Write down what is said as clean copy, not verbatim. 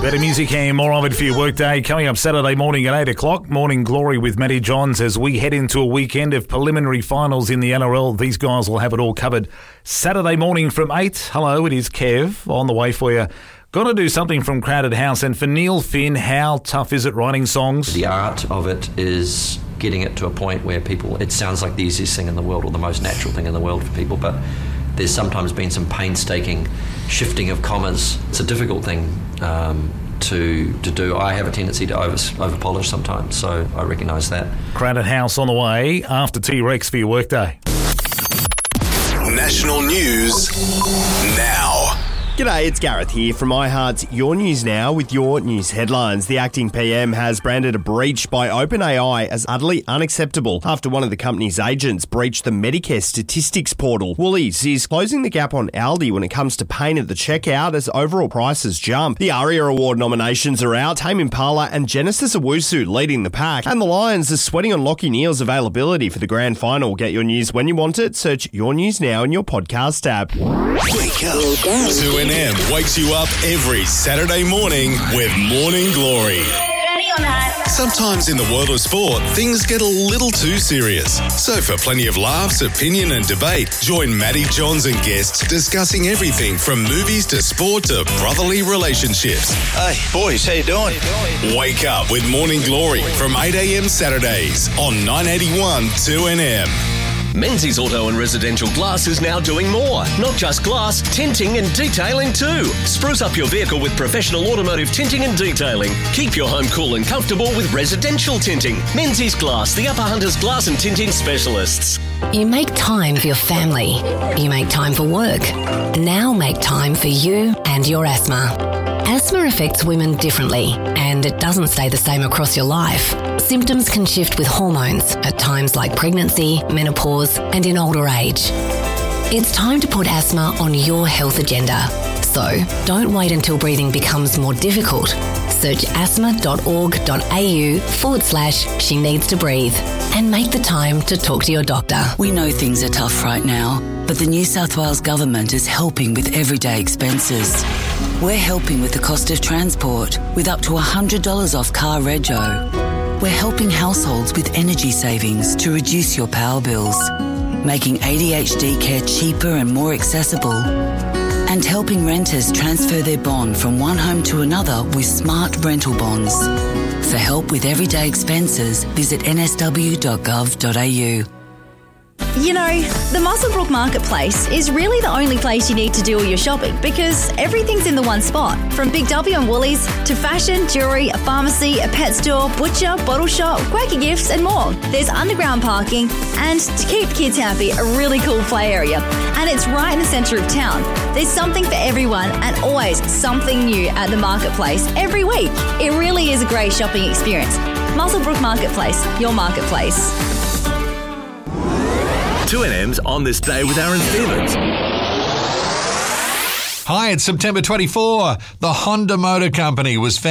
Better music and more of it for your workday. Coming up Saturday morning at 8 o'clock. Morning Glory with Matty Johns as we head into a weekend of preliminary finals in the NRL. These guys will have it all covered Saturday morning from 8. Hello, it is Kev on the way for you. Got to do something from Crowded House. And for Neil Finn, how tough is it writing songs? The art of it is getting it to a point where it sounds like the easiest thing in the world or the most natural thing in the world for people, but there's sometimes been some painstaking shifting of commas. It's a difficult thing to do. I have a tendency to over polish sometimes, so I recognise that. Crowded House on the way after T-Rex for your workday. National news now. G'day, it's Gareth here from iHeart's Your News Now with your news headlines. The acting PM has branded a breach by OpenAI as utterly unacceptable after one of the company's agents breached the Medicare statistics portal. Woolies is closing the gap on Aldi when it comes to pain at the checkout as overall prices jump. The ARIA Award nominations are out, Tame Impala and Genesis Owusu leading the pack. And the Lions are sweating on Lachie Neale's availability for the grand final. Get your news when you want it. Search Your News Now in your podcast app. Wake up. 2 a.m. wakes you up every Saturday morning with Morning Glory. Ready or not? Sometimes in the world of sport, things get a little too serious. So for plenty of laughs, opinion and debate, join Matty Johns and guests discussing everything from movies to sport to brotherly relationships. Hey, boys, how you doing? Wake up with Morning Glory from 8 a.m. Saturdays on 981 2NM. Menzies Auto and Residential Glass is now doing more. Not just glass, tinting and detailing too. Spruce up your vehicle with professional automotive tinting and detailing. Keep your home cool and comfortable with residential tinting. Menzies Glass, the Upper Hunters glass and tinting specialists. You make time for your family. You make time for work. Now make time for you and your asthma. Asthma affects women differently, and it doesn't stay the same across your life. Symptoms can shift with hormones at times like pregnancy, menopause, and in older age. It's time to put asthma on your health agenda. So, don't wait until breathing becomes more difficult. Search asthma.org.au/she needs to breathe and make the time to talk to your doctor. We know things are tough right now, but the New South Wales Government is helping with everyday expenses. We're helping with the cost of transport with up to $100 off car rego. We're helping households with energy savings to reduce your power bills, making ADHD care cheaper and more accessible, and helping renters transfer their bond from one home to another with smart rental bonds. For help with everyday expenses, visit nsw.gov.au. You know, the Muswellbrook Marketplace is really the only place you need to do all your shopping because everything's in the one spot. From Big W and Woolies to fashion, jewellery, a pharmacy, a pet store, butcher, bottle shop, quirky gifts and more. There's underground parking and, to keep kids happy, a really cool play area. And it's right in the centre of town. There's something for everyone and always something new at the Marketplace every week. It really is a great shopping experience. Muswellbrook Marketplace, your marketplace. 2NM's On This Day with Aaron Stevens. Hi, it's September 24. The Honda Motor Company was